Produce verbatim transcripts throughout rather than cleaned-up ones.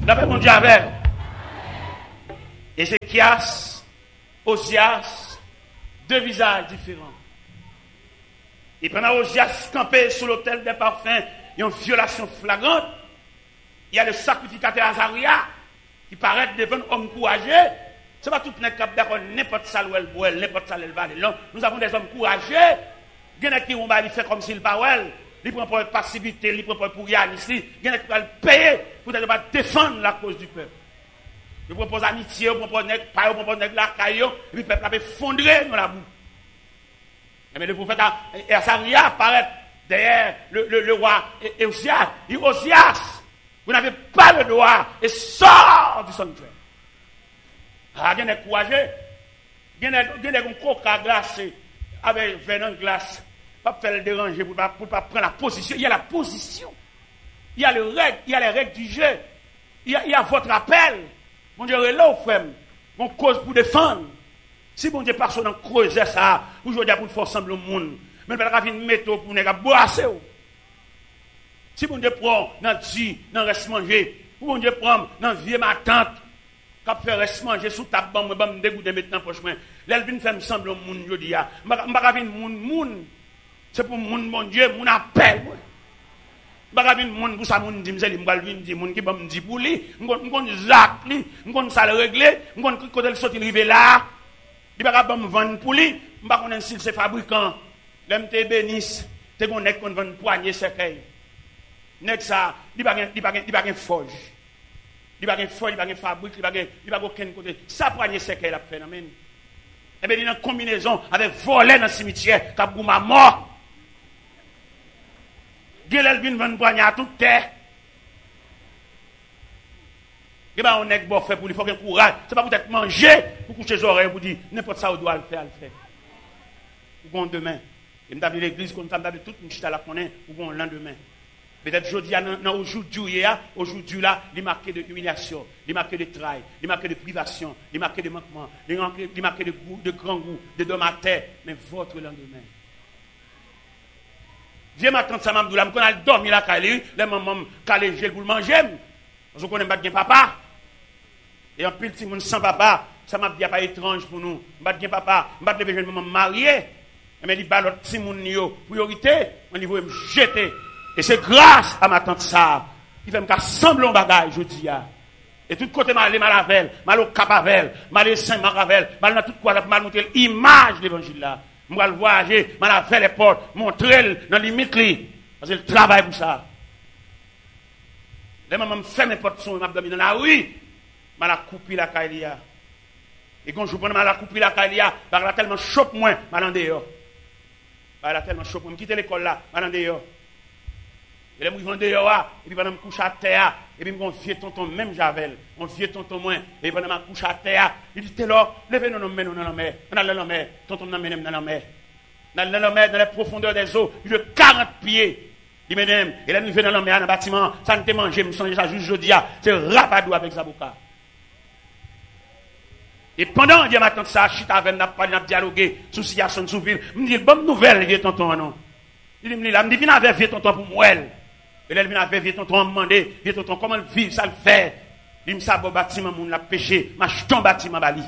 La paix, mon Dieu, avec. Ézéchias, Osias, deux visages différents. Et pendant Osias campé sous l'autel des parfums, il y a une violation flagrante. Il y a le sacrificateur Azaria qui paraît devant un homme courageux. Ce n'est pas tout le monde d'accord, n'importe ça où elle boit, n'importe ça où elle va. Non, nous avons des hommes courageux. Il y en a qui vont faire comme s'il parle. Il prend pour passivité, il prend pour Yann ici. Il y en a qui vont payer pour défendre la cause du peuple. Il propose amitié, il propose nègre paille, il propose nègre la caillou, et puis le peuple a fondré dans la boue. Mais le prophète Azaria apparaît derrière le, le, le roi Osias. Il dit Osias, vous n'avez pas le droit et sort du sanctuaire. Ah, il y a des courageux. Il y a des coca glacés avec venin glace. Pas faire le déranger pour ne pas, pas prendre la position. Il y a la position. Il y a, le règle, il y a les règles du jeu. Il y a, il y a votre appel. Mon Dieu, là, frère, mon cause pour défendre. Si mon Dieu personne dans creuser ça, aujourd'hui pour faire sembler au monde, mais il va venir mettre pour ne pas boire. Si mon Dieu prend dans dit, dans reste manger, ou mon Dieu prend dans vieux ma tante, qui fait reste manger sous ta bande, je vais me dégoûter maintenant pour chemin. Là, il vient faire sembler au monde aujourd'hui. Je ne vais pas venir monde, monde. C'est pour monde, mon Dieu, mon appel. Je ne vais pas venir monde pour ça, mon dit, je vais venir monde qui va me dire pour lui, je vais zac lui, je vais ça le régler, je vais côté le sortir arriver là. Il ne va pas me vendre pour lui, je ne vais pas connaître si c'est fabricant. L'M T bénisse, tu es connecté qu'on vend poignée cercueil. Nek ça, il ne va pas forge. Il ne va pas forge, il ne va pas fabrique, il ne va pas aucun côté. Ça poignée cercueil la phénomène. Eh bien, il y a une combinaison avec voler dans le cimetière, qui a boum à mort. Gélel vient vendre poignée à toute terre. Et bien, on est bon fait pour lui, il faut qu'il y ait courage. Ce n'est pas pour être mangé, pour coucher les oreilles, pour dire n'importe ça, on doit le faire, le faire. Pour qu'on demain. Et nous avons l'église, comme ça, nous avons tout une chita la connaît, pour qu'on lendemain. Peut-être aujourd'hui, aujourd'hui, aujourd'hui, là, il est marqué de humiliation, il est marqué de travail, il est marqué de privation, il est marqué de manquement, il est marqué de goût, de grand goût, de dom à terre, mais votre lendemain. Viens ma tante Samam Doula, je vais dormir là, les mamans, calé, j'ai pour le manger. Parce qu'on connaît pas bien papa. Et en plus, si on sans papa, ça m'a dit pas étrange pour nous. Je ne sais pas papa, je ne sais pas maman mariée. Mais il dit, bah, l'autre, si mon priorité, on niveau me jeter. Et c'est grâce à ma tante ça, qui fait me sembler un bagage, je dis. Et tout côté, mal à Malavel, mal au Capavel, mal à Saint-Maravel, mal dans tout quoi, mal montrer l'image de l'évangile là. Je vais le voyager, je vais faire les portes, montrer dans les limites. Parce que le travail pour ça. Les mamans me font mes portes, je vais dans la rue, je vais couper la caïlia. Et quand je prends la couper la caïlia, je vais tellement chope moins, je vais en dehors. Je vais tellement chope moins, je vais quitter l'école là, je vais en dehors. Et là, je vais en dehors, et puis pendant que je me couche à terre, et puis je me vieux tonton, même Javel, mon vieux tonton moins, et pendant que je me couche à terre, il dit, t'es là, levez nous dans la mer, dans la mer, tonton dans la mer, dans la mer, dans la mer, dans les profondeurs des eaux, il de quarante pieds. Il me dit, et là, nous venons dans la mer, dans le bâtiment, ça ne te mange, je me sens déjà juste jeudi, c'est rapadou avec Zaboka. Et pendant que je m'attends ça, je suis avec n'a pas dialogué sur la situation de Souville, je me dis, bonne nouvelle, vieux tonton, non. Il me dit, là, je me dis, viens avec vieux tonton pour moi. Et là, il vient avec vieux tonton, me demander, vieux tonton, comment le vivre, ça le fait. Il me dit, ça, bon bâtiment, mon l'a péché, ma jeton bâtiment, bali.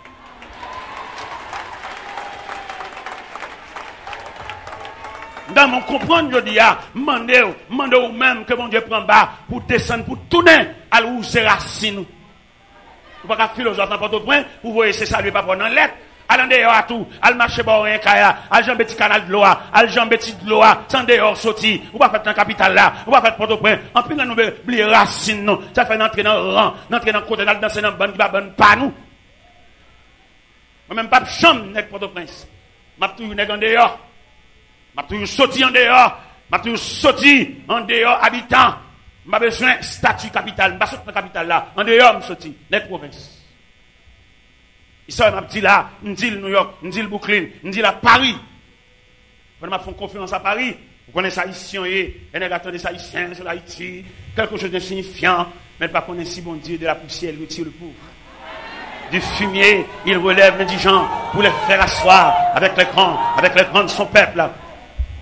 Dans mon comprendre, je dis, demandez, demandez ou même que mon Dieu prend bas pour descendre, pour tourner à l'où c'est racine. Vous ne pouvez pas philosophe dans votre point, vous voyez, c'est ça, lui, pas prendre en lettre. Allez dehors à tout, allez marcher par un kaya, allez jambe petit canal de l'eau, allez jambe petit de l'eau, sans dehors sorti, ou pas faire un capital là, ou pas faire Port-au-Prince. En plus, nous oublions racine, non. Ça fait entrer dans le rang, entrer dans le côté, dans danser dans le bon, qui va bonne pas nous. Moi-même, pas de chambre, n'est Port-au-Prince. M'a toujours nèg en dehors. M'a toujours sorti en dehors. M'a toujours sorti en dehors, habitant. M'a besoin de statut capital. M'a sorti dans la capitale là. En dehors, m'a sorti. N'est province. Il sort, m'a dit là, m'a dit New York, m'a dit le Brooklyn, m'a dit là, Paris. Quand m'a fait confiance à Paris, vous connaissez ça ici, et on attendait ça ici, sur Haïti, quelque chose d'insignifiant, mais pas connaître si bon Dieu de la poussière, il retire le pauvre. Du fumier, il relève l'indigent pour les faire asseoir avec les grands, avec les grands de son peuple.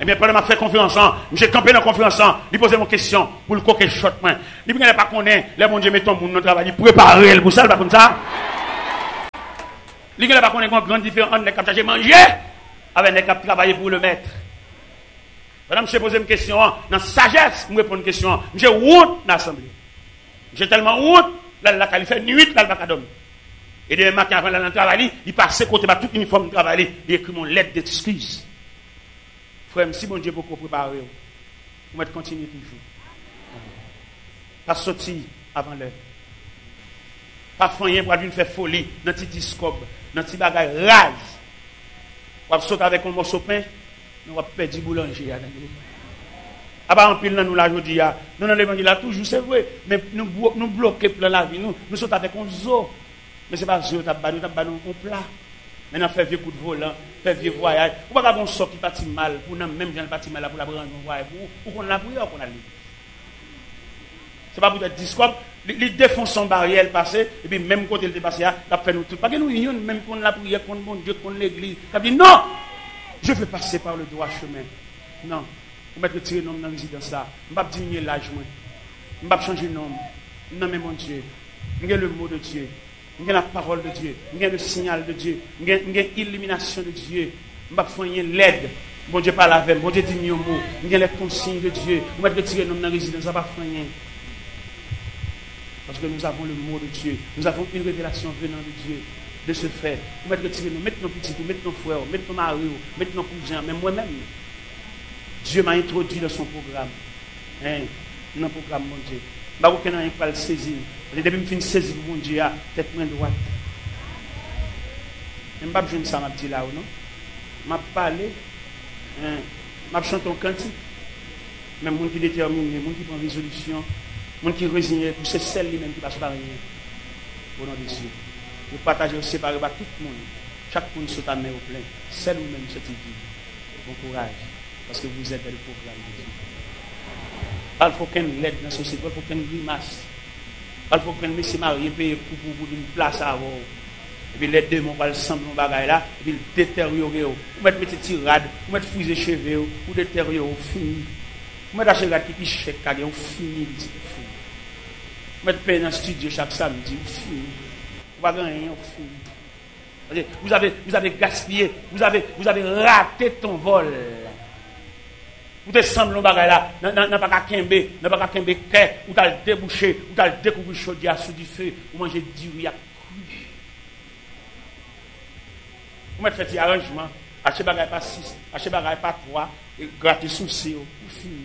Eh bien, pendant que je fais conférence, je campé dans la conférence, je pose mon question pour le coquet shot. Il ne pas connaître, les bon Dieu met ton monde dans le travail, il préparer pour ça, pas comme ça. Il ne pas connaître une grande différence entre les cap de manger avec les cap travailler pour le maître. Madame, je pose une question, dans la sagesse, je réponds une question. J'ai honte dans l'assemblée. J'ai tellement honte, là, là, il fait nuit, là, il va pas dormir. Et demain matin, avant d'aller dans le travail, il passe côté de tout uniforme de travail, il écrit mon lettre d'excuse. Frère, si bon Dieu peut préparer, vous mettez continuer toujours. Pas sortir avant l'heure. Pas faire pour venir faire folie dans petit discours, dans petit bagage rage. Vous sauter avec un morceau de pain, nous allons perdre du boulanger. Ah bah en pile nous la aujourd'hui, nous dans l'évangile là toujours c'est vrai, mais nous nous bloquer plein la vie, nous nous sautons avec un zoo. Mais c'est pas zoo, t'as pas nous t'as pas nous un plat. Maintenant, faire vieux coup de volant, faire vieux voyage. Ou pas qu'on sort qui partit mal, pour nous même gens parti mal pour la prendre un voyage, pour qu'on la prière, qu'on a lu. C'est pas pour être discours, les défonce son barrière passé, et puis même quand il est passé, il a fait nous tout. Pas que nous unions, même qu'on la prière, qu'on bon Dieu, qu'on l'église. Il a dit non, je veux passer par le droit chemin. Non, vous mettez retirer nom dans la résidence là. Je ne vais pas diminuer l'âge, je ne vais pas changer de nom. Non, mais mon Dieu, j'ai le mot de Dieu. J'ai la parole de Dieu, j'ai le signal de Dieu, j'ai l'illumination de Dieu. Je ne vais pas faire l'aide. Bon Dieu parle avec moi, bon Dieu dit mieux mot. J'ai les consignes de Dieu. Je vais retirer nom dans la résidence, je ne vais pas faire rien. Parce que nous avons le mot de Dieu. Nous avons une révélation venant de Dieu. De ce fait, nous mettons retirer nous, mettons nos petits, mettons nos frères, mettons nos maris, mettons nos cousins, même moi-même. Dieu m'a introduit dans son programme. Hein? Dans le programme, mon Dieu. Je ne sais pas le saisir. Depuis que je finis de saisir mon Dieu, tête main droite. Je ne sais pas si ça m'a dit là ou non. Je m'a parlé. Je m'a chanté un cantique. Même les gens qui déterminent, les gens qui prennent résolution, les gens qui résignent, c'est celle lui-même qui passe par rien. Au nom de Dieu. Nous partageons séparés par tout le monde. Chaque monde saute à main au plein. Celle ou même cette vie. Bon courage. Parce que vous êtes dans le programme de Dieu. Il faut qu'un l'aide dans la société, il faut qu'un grimace. Il faut qu'un monsieur marié paye pour une place à avoir. Et puis les deux, on va le sembler dans bagaille là, et puis le détériorer. Vous mettez des tirades, vous mettez fusée cheveux, vous détériorer, fini. Vous mettez acheter qui qui chèque, vous fini, vous mettez payer dans le studio chaque samedi, vous fini. Vous ne gagner, vous fini. Vous avez, vous avez gaspillé, vous avez, vous avez raté ton vol. Vous te semblez dans bagaille là, n'a pas qu'à kembe, n'a pas qu'à kembe kè, ou t'as le débouché, ou t'as le découvert chaudière sous du feu, ou manger du riz à cru. Vous mettez fait des arrangements, achetez bagaille pas six, achetez bagaille pas trois, et grattez sous c'est ou fini.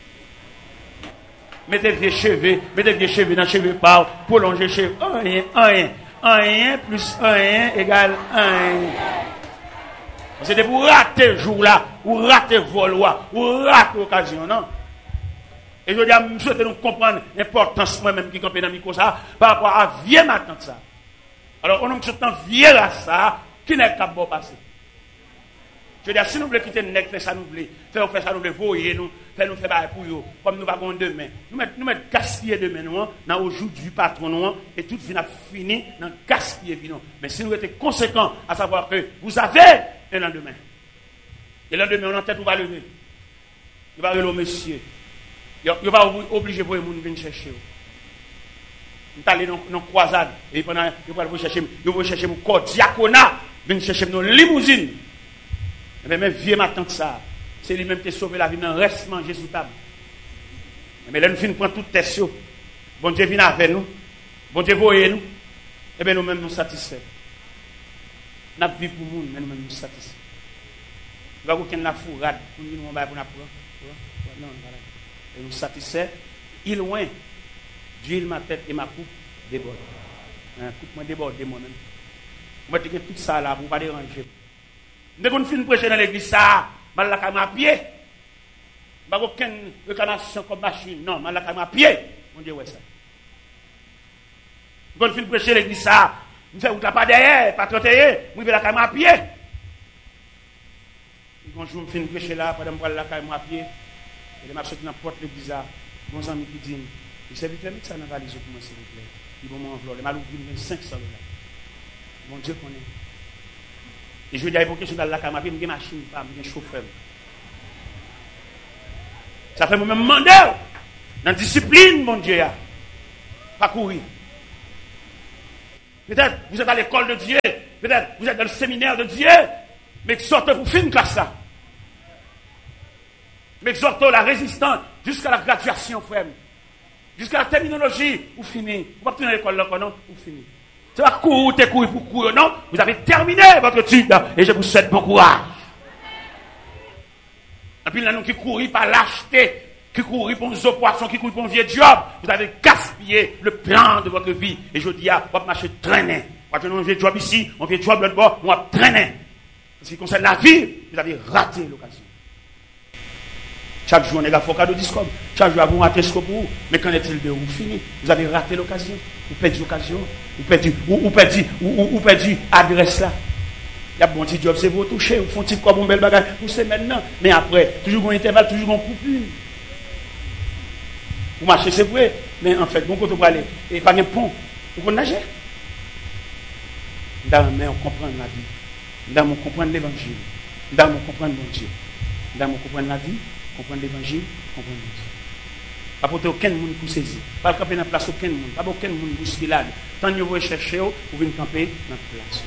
Mettez vieux cheveux, mettez vieux cheveux dans cheveux par, prolonger cheveux, un rien, un rien, un rien plus un rien égale un. C'était pour rater le jour là, ou rater le vol, ou rater l'occasion, non? Et je dis à M. nous comprendre l'importance moi-même qui campé dans le micro ça, par rapport à vieux matin ça. Alors, on a un vieux à ça, qui n'est pas bon passé. Je dis à si nous voulons quitter le nec, faire ça nous voulons, faire ça nous voulons, voyer nous, faire nous faire pour eux, comme nous avons demain. Nous mettons nous mettre gaspiller demain, nous, dans le jour du patron, nous, et tout vient fini dans gaspiller, nous. Mais si nous étions conséquents, à savoir que vous avez un lendemain. Et le lendemain, on a tête, on va lever. Il va lever monsieur. Il va obliger pour les gens de venir chercher. On est allé dans une croisade. Et pendant il va chercher, il va chercher mon corps diaconat, venir chercher nos limousines. Mais même vieux ma tante ça, c'est lui-même qui a sauvé la vie, dans reste manger sous table. Mais là, nous finissons prendre toute tête. Bon Dieu vient avec nous. Bon Dieu voyez nous. Et bien nous-mêmes nous satisfaits. Nous vivons pour nous, mais nous-mêmes nous satisfaits. Nous avons aucune la fourrade pour nous, nous avons non, et nous satisfaits. Il loin, d'huile ma tête et ma coupe déborde. Coupe moi déborde moi-même. Moi, je dis tout ça là, pour ne pas déranger. Dès qu'on finit de prêcher dans l'église, ça, je vais à pied. Je n'ai aucune réclamation comme machine. Non, je vais à pied. On dit, ouais, ça. Dès qu'on finit de prêcher dans l'église, ça, je fais ou pas derrière, pas trotter, je vais à pied. Quand je finis de prêcher là, pendant que je vais à pied, et je suis dans la porte de l'église, mon ami qui dit, il s'est vite mettre ça dans la valise pour moi, s'il vous plaît. Il va m'envoyer. Il m'a ouvert cinq cents dollars. Mon Dieu connaît. Et je veux dire, pour que je suis dans la caméra, je suis une machine, je suis un chauffeur. Ça fait moi-même demander dans la discipline, mon Dieu. Pas courir. Peut-être vous êtes à l'école de Dieu. Peut-être vous êtes dans le séminaire de Dieu. Mais sortez pour finir classe là. Mais exhortez la résistance jusqu'à la graduation, frère. Jusqu'à la terminologie, vous finissez. Vous ne pouvez pas tenir l'école là, non? Vous finissez. C'est pas courir, t'es courir pour courir, non? Vous avez terminé votre étude et je vous souhaite bon courage. Et puis là, nous qui courons par lâcheté, qui courent pour nos poissons, qui courent pour un vieux job, vous avez gaspillé le plan de votre vie. Et je dis, ah, vous marcher traîner. Vous avez un vieux job ici, un vieux job l'autre bord, on va traîner. En ce qui concerne la vie, vous avez raté l'occasion. Chaque jour, on est là, faut cadeau discours. Chaque jour, vous ratez ce que pour vous. Mais qu'en est-il de vous fini? Vous avez raté l'occasion. Vous perdez l'occasion. Vous perdez, ou, ou perdez, ou, ou, ou perdez adresse là. Il y a bon petit job, c'est vous toucher. Vous font petit quoi, bon bel bagage. Vous c'est maintenant. Mais après, toujours un intervalle, toujours un coupure. Vous marchez, c'est vrai. Mais en fait, bon côté vous aller. Et pas de pont. Vous pouvez nager. Dans mais on comprend la vie. Dans on comprend l'évangile. Dans on comprend mon Dieu. Dans on comprend la vie. Comprendre l'évangile, comprendre Dieu. Pas pour aucun monde pour saisir. Pas camper dans la place aucun monde. Pas aucun monde pour se bilade. Tant que vous recherchez, vous venez camper dans la place.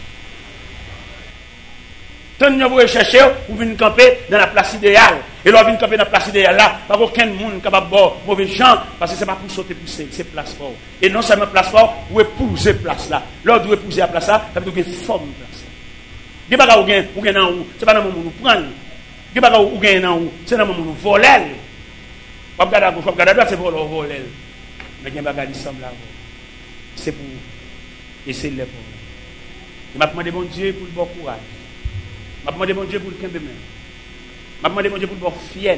Tant que vous recherchez, vous venez camper dans la place idéale. Et là, vous venez camper dans la place idéale là. Pas aucun monde capable de boire mauvais gens. Parce que ce n'est pas pour sauter pour c'est place fort. Et non seulement place fort, vous épousez place là. Là, vous épouser la place là, ça veut dire que vous avez forme place là. Vous n'avez pas de vous, ce n'est pas dans le monde où vous prenez. Qui va ou gagner dans où c'est dans mon voler pas regarder à gauche pas regarder à droite c'est voler voler mais qui va garder semble là c'est pour essayer de le pour il m'a demandé mon Dieu pour le bon courage m'a demandé mon Dieu pour le camp de main m'a demandé mon Dieu pour le bon fiel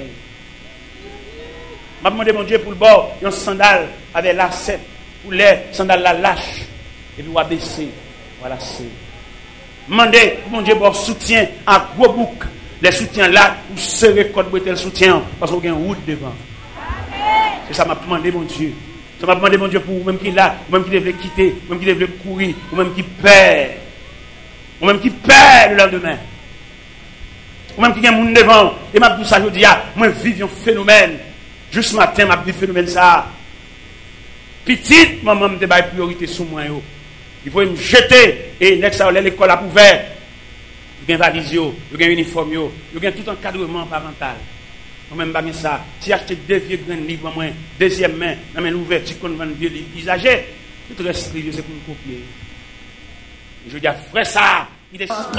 m'a demandé mon Dieu pour le bon un sandal avec lacet pour les sandales la lâche et puis on va baisser voilà c'est demander mon Dieu pour soutien à gros bouc. Les soutiens là, vous serez code le soutien parce qu'on a une route devant. C'est ça m'a demandé mon Dieu. Ça m'a demandé mon Dieu pour vous-même qui est là, vous-même qui devez quitter, vous-même qui devez courir, vous-même qui perd, vous-même qui perd le lendemain. Vous-même qui a un monde devant. Et ma pour ça, je dis, ah, moi, vive un phénomène. Juste ce matin, ma vie phénomène ça. Petite, maman me débat priorité sur moi. Il faut me jeter et next à l'école a ouvert. Il y a un valise, il y a un uniforme, il y a tout encadrement parental. Moi-même, pas ça. Si acheter deux vieux grands livres, moi, deuxième main, dans l'ouverture qu'on vend vieux livres usagés, tout reste c'est pour me copier. Je dis, frère, ça, il est